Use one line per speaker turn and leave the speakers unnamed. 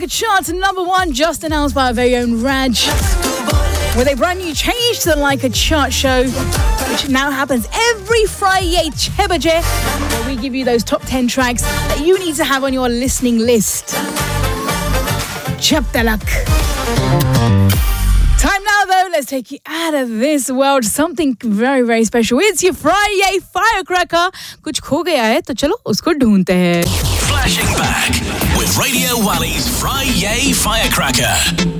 Like a Chart number 1, just announced by our very own Raj, with a brand new change to the Like a Chart show, which now happens every Friday, 6 baje, where we give you those top 10 tracks that you need to have on your listening list. Jab talak. Time now, though, let's take you out of this world. Something very, very special. It's your Friday firecracker. कुछ खो गया है, तो चलो उसको ढूंढते हैं.
Flashing back with Radio Wally's Friday Firecracker.